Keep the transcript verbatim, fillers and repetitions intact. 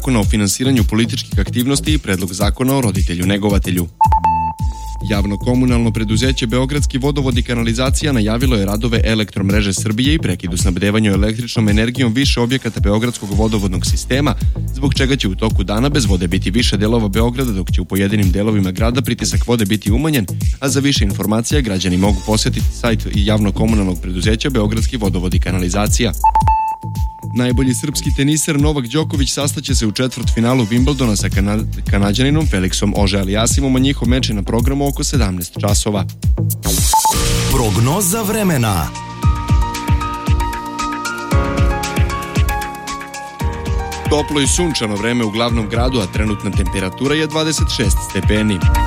zakona o finansiranju političkih aktivnosti i predlog zakona o roditelju-negovatelju. Javno-komunalno preduzeće Beogradski vodovod i kanalizacija najavilo je radove Elektromreže Srbije i prekid u snabdevanju električnom energijom više objekata Beogradskog vodovodnog sistema, zbog čega će u toku dana bez vode biti više delova Beograda, dok će u pojedinim delovima grada pritisak vode biti umanjen, a za više informacija građani mogu posjetiti sajt javno-komunalnog preduzeća Beogradski vodovod i kanalizacija. Najbolji srpski teniser Novak Đoković sastaće se u četvrtfinalu Wimbledona sa kana- Kanađaninom Felixom Auger-Aliassimom, a njihov meč je na programu oko sedamnaest časova. Prognoza vremena. Toplo i sunčano vreme u glavnom gradu, a trenutna temperatura je dvadeset šest stepeni.